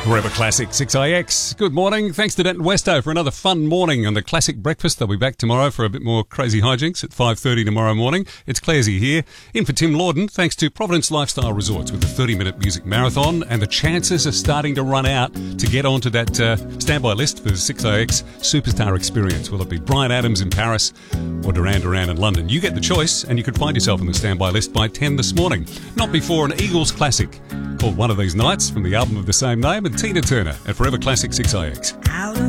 Forever Classic 6IX. Good morning. Thanks to Denton Westo for another fun morning on the Classic Breakfast. They'll be back tomorrow for a bit more crazy hijinks at 5:30 tomorrow morning. It's Claresy here. In for Tim Lawden, thanks to Providence Lifestyle Resorts with the 30-minute music marathon, and the chances are starting to run out to get onto that standby list for the 6IX Superstar Experience. Will it be Bryan Adams in Paris or Duran Duran in London? You get the choice, and you could find yourself on the standby list by 10 this morning. Not before an Eagles classic called One of These Nights from the album of the same name, and Tina Turner at Forever Classic 6IX. Out of